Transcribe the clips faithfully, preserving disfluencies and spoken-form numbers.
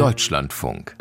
Deutschlandfunk.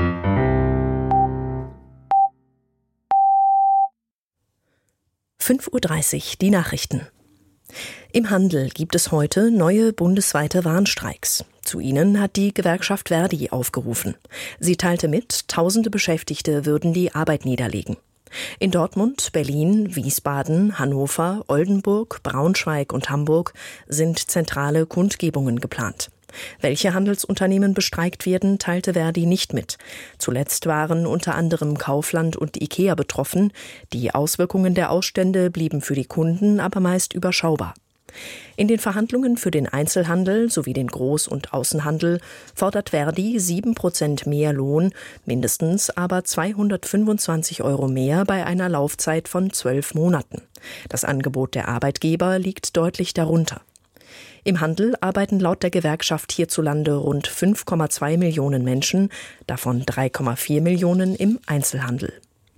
fünf Uhr dreißig, die Nachrichten. Im Handel gibt es heute neue bundesweite Warnstreiks. Zu ihnen hat die Gewerkschaft ver.di aufgerufen. Sie teilte mit, tausende Beschäftigte würden die Arbeit niederlegen. In Dortmund, Berlin, Wiesbaden, Hannover, Oldenburg, Braunschweig und Hamburg sind zentrale Kundgebungen geplant. Welche Handelsunternehmen bestreikt werden, teilte ver.di nicht mit. Zuletzt waren unter anderem Kaufland und Ikea betroffen. Die Auswirkungen der Ausstände blieben für die Kunden aber meist überschaubar. In den Verhandlungen für den Einzelhandel sowie den Groß- und Außenhandel fordert ver.di sieben Prozent mehr Lohn, mindestens aber zweihundertfünfundzwanzig Euro mehr bei einer Laufzeit von zwölf Monaten. Das Angebot der Arbeitgeber liegt deutlich darunter. Im Handel arbeiten laut der Gewerkschaft hierzulande rund fünf Komma zwei Millionen Menschen, davon drei Komma vier Millionen im Einzelhandel.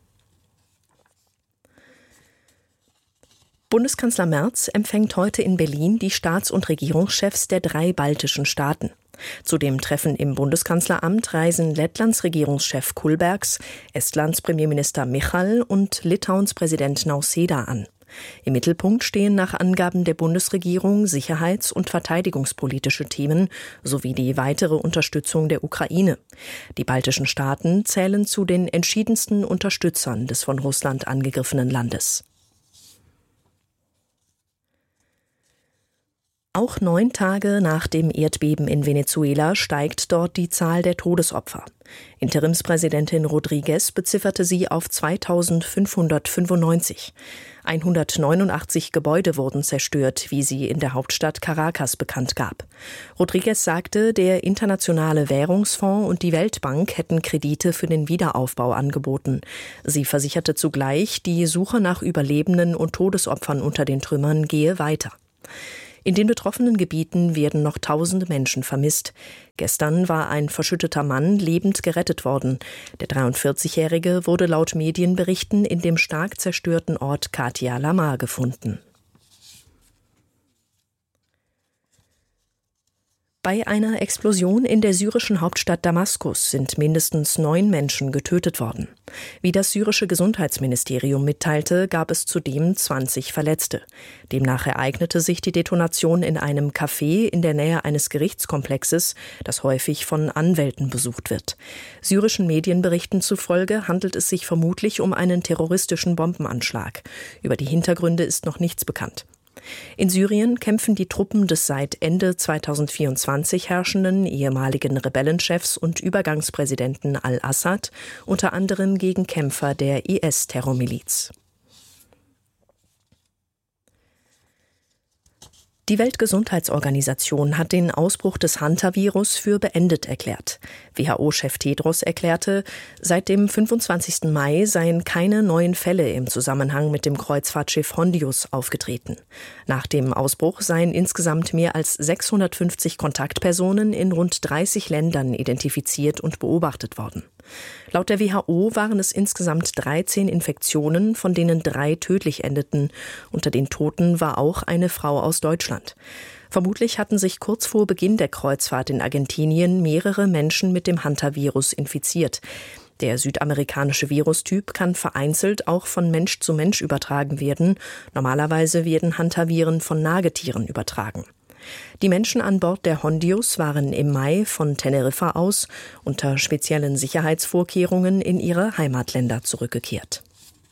Bundeskanzler Merz empfängt heute in Berlin die Staats- und Regierungschefs der drei baltischen Staaten. Zu dem Treffen im Bundeskanzleramt reisen Lettlands Regierungschef Kulbergs, Estlands Premierminister Michal und Litauens Präsident Nausėda an. Im Mittelpunkt stehen nach Angaben der Bundesregierung sicherheits- und verteidigungspolitische Themen sowie die weitere Unterstützung der Ukraine. Die baltischen Staaten zählen zu den entschiedensten Unterstützern des von Russland angegriffenen Landes. Auch neun Tage nach dem Erdbeben in Venezuela steigt dort die Zahl der Todesopfer. Interimspräsidentin Rodríguez bezifferte sie auf zweitausendfünfhundertfünfundneunzig. hundertneunundachtzig Gebäude wurden zerstört, wie sie in der Hauptstadt Caracas bekannt gab. Rodríguez sagte, der Internationale Währungsfonds und die Weltbank hätten Kredite für den Wiederaufbau angeboten. Sie versicherte zugleich, die Suche nach Überlebenden und Todesopfern unter den Trümmern gehe weiter. In den betroffenen Gebieten werden noch tausende Menschen vermisst. Gestern war ein verschütteter Mann lebend gerettet worden. Der dreiundvierzigjährige wurde laut Medienberichten in dem stark zerstörten Ort Katia Lama gefunden. Bei einer Explosion in der syrischen Hauptstadt Damaskus sind mindestens neun Menschen getötet worden. Wie das syrische Gesundheitsministerium mitteilte, gab es zudem zwanzig Verletzte. Demnach ereignete sich die Detonation in einem Café in der Nähe eines Gerichtskomplexes, das häufig von Anwälten besucht wird. Syrischen Medienberichten zufolge handelt es sich vermutlich um einen terroristischen Bombenanschlag. Über die Hintergründe ist noch nichts bekannt. In Syrien kämpfen die Truppen des seit Ende zweitausendvierundzwanzig herrschenden ehemaligen Rebellenchefs und Übergangspräsidenten al-Assad unter anderem gegen Kämpfer der I S-Terrormiliz. Die Weltgesundheitsorganisation hat den Ausbruch des Hantavirus für beendet erklärt. W H O-Chef Tedros erklärte, seit dem fünfundzwanzigsten Mai seien keine neuen Fälle im Zusammenhang mit dem Kreuzfahrtschiff Hondius aufgetreten. Nach dem Ausbruch seien insgesamt mehr als sechshundertfünfzig Kontaktpersonen in rund dreißig Ländern identifiziert und beobachtet worden. Laut der W H O waren es insgesamt dreizehn Infektionen, von denen drei tödlich endeten. Unter den Toten war auch eine Frau aus Deutschland. Vermutlich hatten sich kurz vor Beginn der Kreuzfahrt in Argentinien mehrere Menschen mit dem Hantavirus infiziert. Der südamerikanische Virustyp kann vereinzelt auch von Mensch zu Mensch übertragen werden. Normalerweise werden Hantaviren von Nagetieren übertragen. Die Menschen an Bord der Hondius waren im Mai von Teneriffa aus unter speziellen Sicherheitsvorkehrungen in ihre Heimatländer zurückgekehrt.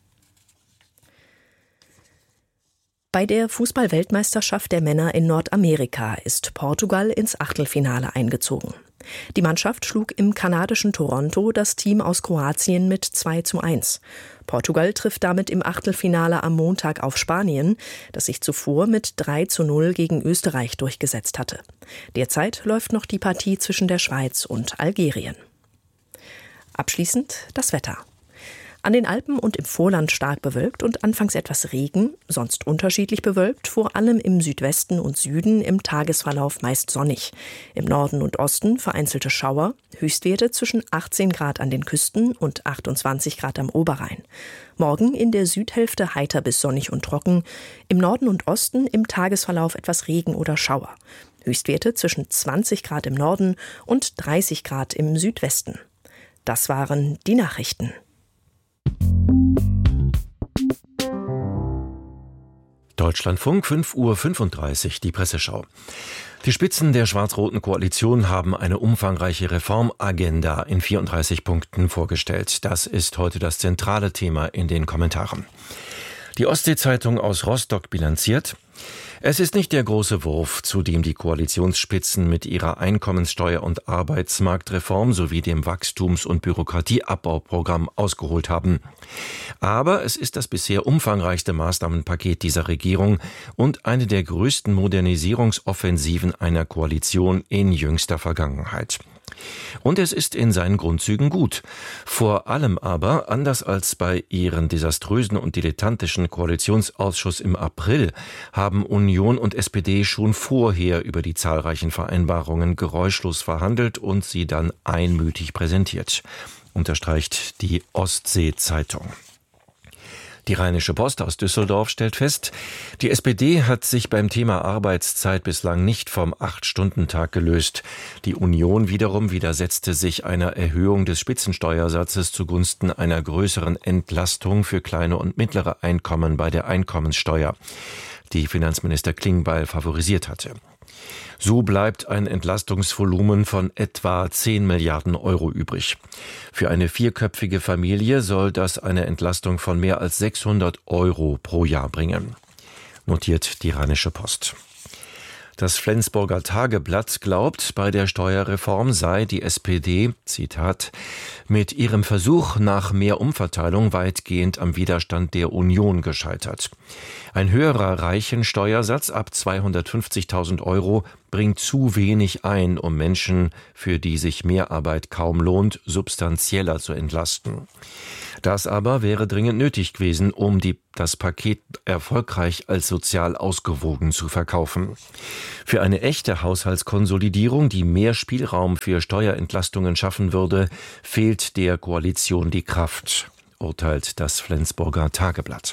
Bei der Fußball-Weltmeisterschaft der Männer in Nordamerika ist Portugal ins Achtelfinale eingezogen. Die Mannschaft schlug im kanadischen Toronto das Team aus Kroatien mit zwei zu eins. Portugal trifft damit im Achtelfinale am Montag auf Spanien, das sich zuvor mit drei zu null gegen Österreich durchgesetzt hatte. Derzeit läuft noch die Partie zwischen der Schweiz und Algerien. Abschließend das Wetter. An den Alpen und im Vorland stark bewölkt und anfangs etwas Regen, sonst unterschiedlich bewölkt, vor allem im Südwesten und Süden, im Tagesverlauf meist sonnig. Im Norden und Osten vereinzelte Schauer, Höchstwerte zwischen achtzehn Grad an den Küsten und achtundzwanzig Grad am Oberrhein. Morgen in der Südhälfte heiter bis sonnig und trocken, im Norden und Osten im Tagesverlauf etwas Regen oder Schauer. Höchstwerte zwischen zwanzig Grad im Norden und dreißig Grad im Südwesten. Das waren die Nachrichten. Deutschlandfunk, fünf Uhr fünfunddreißig, die Presseschau. Die Spitzen der schwarz-roten Koalition haben eine umfangreiche Reformagenda in vierunddreißig Punkten vorgestellt. Das ist heute das zentrale Thema in den Kommentaren. Die Ostsee-Zeitung aus Rostock bilanziert: Es ist nicht der große Wurf, zu dem die Koalitionsspitzen mit ihrer Einkommenssteuer- und Arbeitsmarktreform sowie dem Wachstums- und Bürokratieabbauprogramm ausgeholt haben. Aber es ist das bisher umfangreichste Maßnahmenpaket dieser Regierung und eine der größten Modernisierungsoffensiven einer Koalition in jüngster Vergangenheit. Und es ist in seinen Grundzügen gut. Vor allem aber, anders als bei ihren desaströsen und dilettantischen Koalitionsausschuss im April, haben Union und S P D schon vorher über die zahlreichen Vereinbarungen geräuschlos verhandelt und sie dann einmütig präsentiert, unterstreicht die Ostsee-Zeitung. Die Rheinische Post aus Düsseldorf stellt fest, die S P D hat sich beim Thema Arbeitszeit bislang nicht vom Acht-Stunden-Tag gelöst. Die Union wiederum widersetzte sich einer Erhöhung des Spitzensteuersatzes zugunsten einer größeren Entlastung für kleine und mittlere Einkommen bei der Einkommenssteuer, die Finanzminister Klingbeil favorisiert hatte. So bleibt ein Entlastungsvolumen von etwa zehn Milliarden Euro übrig. Für eine vierköpfige Familie soll das eine Entlastung von mehr als sechshundert Euro pro Jahr bringen, notiert die Rheinische Post. Das Flensburger Tageblatt glaubt, bei der Steuerreform sei die S P D, Zitat, mit ihrem Versuch nach mehr Umverteilung weitgehend am Widerstand der Union gescheitert. Ein höherer Reichensteuersatz ab zweihundertfünfzigtausend Euro bringt zu wenig ein, um Menschen, für die sich Mehrarbeit kaum lohnt, substanzieller zu entlasten. Das aber wäre dringend nötig gewesen, um die, das Paket erfolgreich als sozial ausgewogen zu verkaufen. Für eine echte Haushaltskonsolidierung, die mehr Spielraum für Steuerentlastungen schaffen würde, fehlt der Koalition die Kraft, urteilt das Flensburger Tageblatt.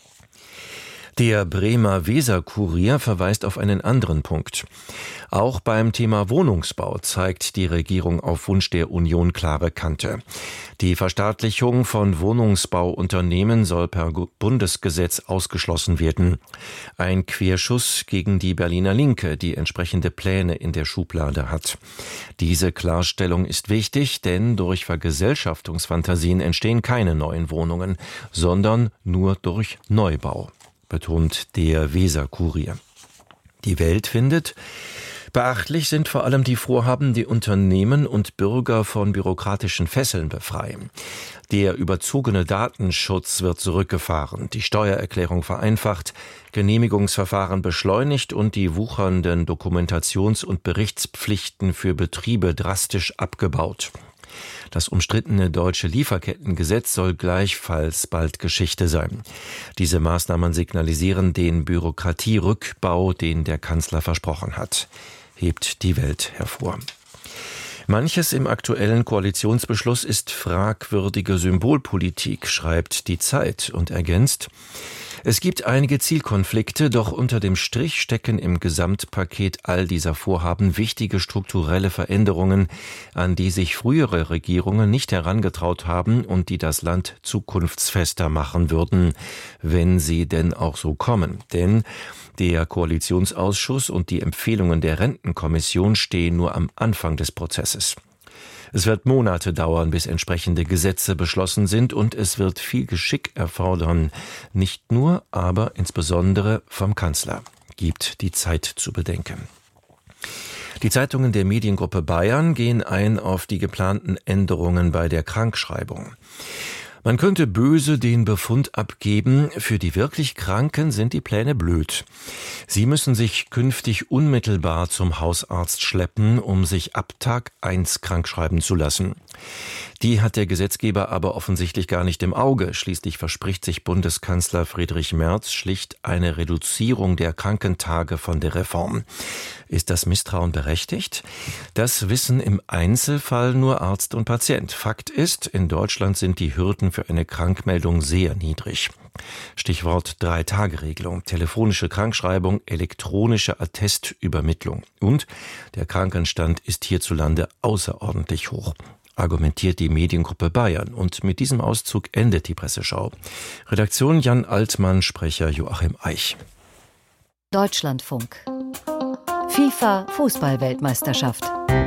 Der Bremer Weser-Kurier verweist auf einen anderen Punkt. Auch beim Thema Wohnungsbau zeigt die Regierung auf Wunsch der Union klare Kante. Die Verstaatlichung von Wohnungsbauunternehmen soll per Bundesgesetz ausgeschlossen werden. Ein Querschuss gegen die Berliner Linke, die entsprechende Pläne in der Schublade hat. Diese Klarstellung ist wichtig, denn durch Vergesellschaftungsfantasien entstehen keine neuen Wohnungen, sondern nur durch Neubau, betont der Weser-Kurier. Die Welt findet: Beachtlich sind vor allem die Vorhaben, die Unternehmen und Bürger von bürokratischen Fesseln befreien. Der überzogene Datenschutz wird zurückgefahren, die Steuererklärung vereinfacht, Genehmigungsverfahren beschleunigt und die wuchernden Dokumentations- und Berichtspflichten für Betriebe drastisch abgebaut. Das umstrittene deutsche Lieferkettengesetz soll gleichfalls bald Geschichte sein. Diese Maßnahmen signalisieren den Bürokratierückbau, den der Kanzler versprochen hat, hebt die Welt hervor. Manches im aktuellen Koalitionsbeschluss ist fragwürdige Symbolpolitik, schreibt die Zeit und ergänzt: Es gibt einige Zielkonflikte, doch unter dem Strich stecken im Gesamtpaket all dieser Vorhaben wichtige strukturelle Veränderungen, an die sich frühere Regierungen nicht herangetraut haben und die das Land zukunftsfester machen würden, wenn sie denn auch so kommen. Denn der Koalitionsausschuss und die Empfehlungen der Rentenkommission stehen nur am Anfang des Prozesses. Es wird Monate dauern, bis entsprechende Gesetze beschlossen sind, und es wird viel Geschick erfordern, nicht nur, aber insbesondere vom Kanzler, gibt die Zeit zu bedenken. Die Zeitungen der Mediengruppe Bayern gehen ein auf die geplanten Änderungen bei der Krankschreibung. Man könnte böse den Befund abgeben, für die wirklich Kranken sind die Pläne blöd. Sie müssen sich künftig unmittelbar zum Hausarzt schleppen, um sich ab Tag eins krankschreiben zu lassen. Die hat der Gesetzgeber aber offensichtlich gar nicht im Auge. Schließlich verspricht sich Bundeskanzler Friedrich Merz schlicht eine Reduzierung der Krankentage von der Reform. Ist das Misstrauen berechtigt? Das wissen im Einzelfall nur Arzt und Patient. Fakt ist, in Deutschland sind die Hürden für eine Krankmeldung sehr niedrig. Stichwort Drei-Tage-Regelung, telefonische Krankschreibung, elektronische Attestübermittlung. Und der Krankenstand ist hierzulande außerordentlich hoch, argumentiert die Mediengruppe Bayern. Und mit diesem Auszug endet die Presseschau. Redaktion Jan Altmann, Sprecher Joachim Eich. Deutschlandfunk. FIFA Fußball-Weltmeisterschaft.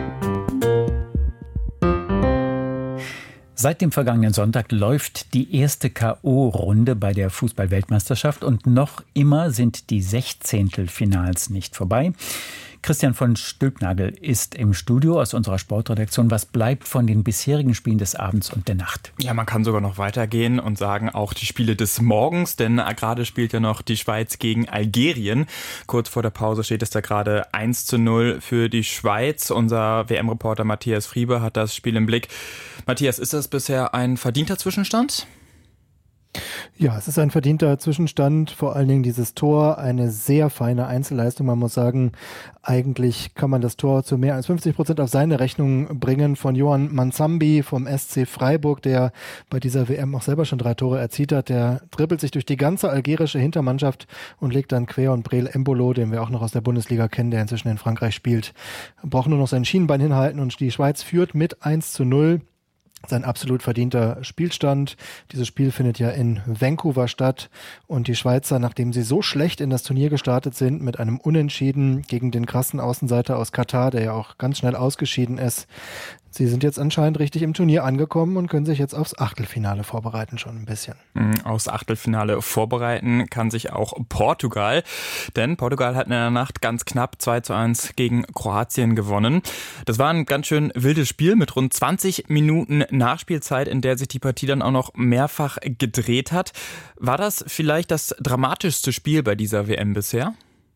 Seit dem vergangenen Sonntag läuft die erste K O-Runde bei der Fußball-Weltmeisterschaft und noch immer sind die Sechzehntelfinals nicht vorbei. Christian von Stülpnagel ist im Studio aus unserer Sportredaktion. Was bleibt von den bisherigen Spielen des Abends und der Nacht? Ja, man kann sogar noch weitergehen und sagen, auch die Spiele des Morgens, denn gerade spielt ja noch die Schweiz gegen Algerien. Kurz vor der Pause steht es da gerade eins zu null für die Schweiz. Unser W M-Reporter Matthias Friebe hat das Spiel im Blick. Matthias, ist das bisher ein verdienter Zwischenstand? Ja, es ist ein verdienter Zwischenstand, vor allen Dingen dieses Tor, eine sehr feine Einzelleistung. Man muss sagen, eigentlich kann man das Tor zu mehr als fünfzig Prozent auf seine Rechnung bringen von Johan Manzambi vom S C Freiburg, der bei dieser W M auch selber schon drei Tore erzielt hat. Der dribbelt sich durch die ganze algerische Hintermannschaft und legt dann quer, und Breel Embolo, den wir auch noch aus der Bundesliga kennen, der inzwischen in Frankreich spielt, braucht nur noch sein Schienbein hinhalten und die Schweiz führt mit eins zu null. Sein absolut verdienter Spielstand. Dieses Spiel findet ja in Vancouver statt und die Schweizer, nachdem sie so schlecht in das Turnier gestartet sind, mit einem Unentschieden gegen den krassen Außenseiter aus Katar, der ja auch ganz schnell ausgeschieden ist, sie sind jetzt anscheinend richtig im Turnier angekommen und können sich jetzt aufs Achtelfinale vorbereiten, schon ein bisschen. Aufs Achtelfinale vorbereiten kann sich auch Portugal, denn Portugal hat in der Nacht ganz knapp zwei zu eins gegen Kroatien gewonnen. Das war ein ganz schön wildes Spiel mit rund zwanzig Minuten Nachspielzeit, in der sich die Partie dann auch noch mehrfach gedreht hat. War das vielleicht das dramatischste Spiel bei dieser W M bisher?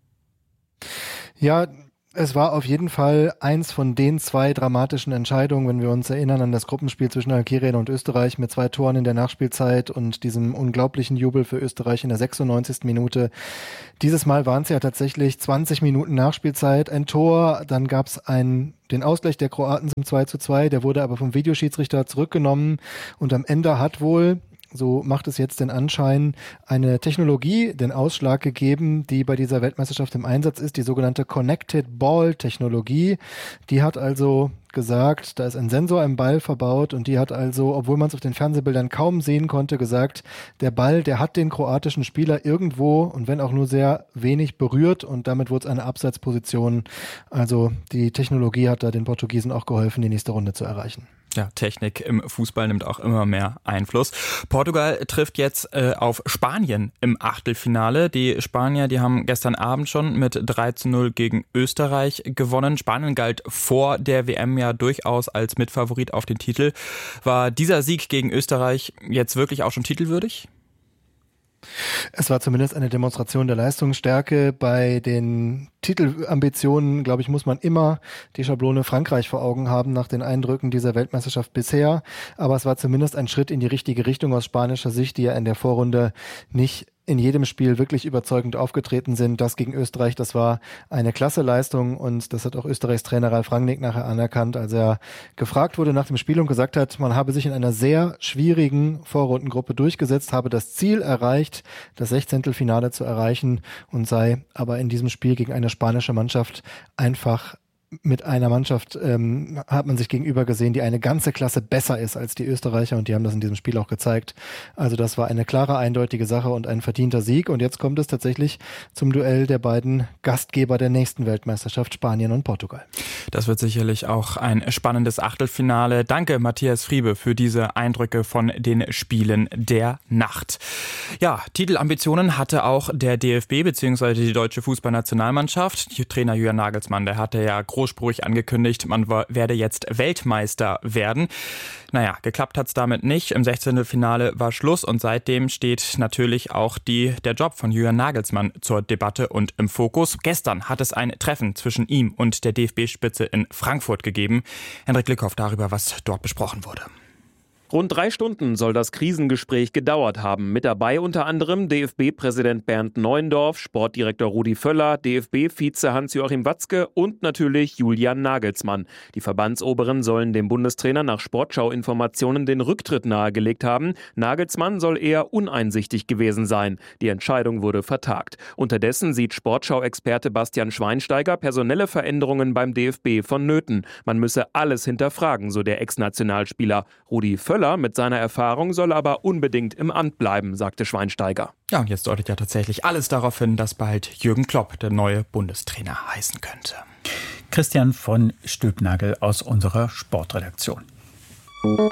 Ja, es war auf jeden Fall eins von den zwei dramatischen Entscheidungen, wenn wir uns erinnern an das Gruppenspiel zwischen Algerien und Österreich mit zwei Toren in der Nachspielzeit und diesem unglaublichen Jubel für Österreich in der sechsundneunzigsten Minute. Dieses Mal waren es ja tatsächlich zwanzig Minuten Nachspielzeit, ein Tor, dann gab es ein den Ausgleich der Kroaten zum zwei zu zwei, der wurde aber vom Videoschiedsrichter zurückgenommen und am Ende hat wohl, so macht es jetzt den Anschein, eine Technologie den Ausschlag gegeben, die bei dieser Weltmeisterschaft im Einsatz ist, die sogenannte Connected Ball Technologie. Die hat also gesagt, da ist ein Sensor im Ball verbaut und die hat also, obwohl man es auf den Fernsehbildern kaum sehen konnte, gesagt, der Ball, der hat den kroatischen Spieler irgendwo und wenn auch nur sehr wenig berührt und damit wurde es eine Abseitsposition. Also die Technologie hat da den Portugiesen auch geholfen, die nächste Runde zu erreichen. Ja, Technik im Fußball nimmt auch immer mehr Einfluss. Portugal trifft jetzt äh, auf Spanien im Achtelfinale. Die Spanier, die haben gestern Abend schon mit drei zu null gegen Österreich gewonnen. Spanien galt vor der W M ja durchaus als Mitfavorit auf den Titel. War dieser Sieg gegen Österreich jetzt wirklich auch schon titelwürdig? Es war zumindest eine Demonstration der Leistungsstärke. Bei den Titelambitionen, glaube ich, muss man immer die Schablone Frankreich vor Augen haben nach den Eindrücken dieser Weltmeisterschaft bisher. Aber es war zumindest ein Schritt in die richtige Richtung aus spanischer Sicht, die ja in der Vorrunde nicht in jedem Spiel wirklich überzeugend aufgetreten sind. Das gegen Österreich, das war eine klasse Leistung und das hat auch Österreichs Trainer Ralf Rangnick nachher anerkannt, als er gefragt wurde nach dem Spiel und gesagt hat, man habe sich in einer sehr schwierigen Vorrundengruppe durchgesetzt, habe das Ziel erreicht, das Sechzehntelfinale zu erreichen und sei aber in diesem Spiel gegen eine spanische Mannschaft einfach mit einer Mannschaft ähm, hat man sich gegenüber gesehen, die eine ganze Klasse besser ist als die Österreicher und die haben das in diesem Spiel auch gezeigt. Also das war eine klare, eindeutige Sache und ein verdienter Sieg und jetzt kommt es tatsächlich zum Duell der beiden Gastgeber der nächsten Weltmeisterschaft, Spanien und Portugal. Das wird sicherlich auch ein spannendes Achtelfinale. Danke, Matthias Friebe, für diese Eindrücke von den Spielen der Nacht. Ja, Titelambitionen hatte auch der D F B bzw. die deutsche Fußballnationalmannschaft. Trainer Julian Nagelsmann, der hatte ja großspurig angekündigt, man werde jetzt Weltmeister werden. Naja, geklappt hat's damit nicht. Im Sechzehntelfinale war Schluss und seitdem steht natürlich auch die, der Job von Julian Nagelsmann zur Debatte und im Fokus. Gestern hat es ein Treffen zwischen ihm und der D F B-Spitze in Frankfurt gegeben. Hendrik Lückhoff darüber, was dort besprochen wurde. Rund drei Stunden soll das Krisengespräch gedauert haben. Mit dabei unter anderem D F B-Präsident Bernd Neuendorf, Sportdirektor Rudi Völler, D F B-Vize Hans-Joachim Watzke und natürlich Julian Nagelsmann. Die Verbandsoberen sollen dem Bundestrainer nach Sportschau-Informationen den Rücktritt nahegelegt haben. Nagelsmann soll eher uneinsichtig gewesen sein. Die Entscheidung wurde vertagt. Unterdessen sieht Sportschau-Experte Bastian Schweinsteiger personelle Veränderungen beim D F B vonnöten. Man müsse alles hinterfragen, so der Ex-Nationalspieler. Rudi Völler mit seiner Erfahrung soll aber unbedingt im Amt bleiben, sagte Schweinsteiger. Ja, und jetzt deutet ja tatsächlich alles darauf hin, dass bald Jürgen Klopp der neue Bundestrainer heißen könnte. Christian von Stülpnagel aus unserer Sportredaktion.